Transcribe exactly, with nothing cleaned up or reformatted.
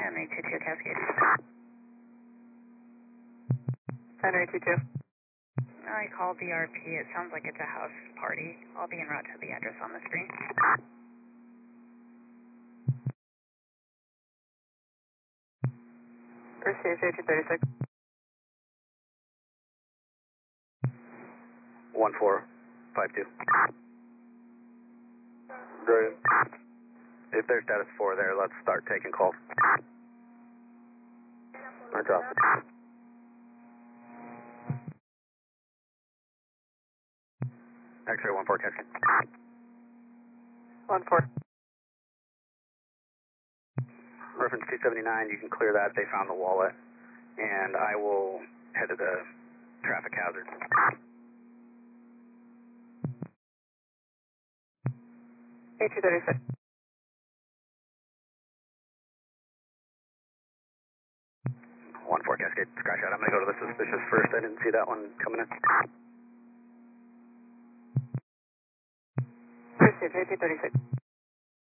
Henry two two Cascade. Henry two two. I called the R P. It sounds like it's a house party. I'll be en route to the address on the screen. First C H A two thirty-six. one four five two. Great. If there's status four there, let's start taking calls. I dropped it. X-ray one four Cascade. one four. Reference two seventy-nine, you can clear that. They found the wallet. And I will head to the traffic hazard. A two thirty-six. one four Cascade, scratch out. I'm going to go to the suspicious first. I didn't see that one coming in. First C H A two thirty-six.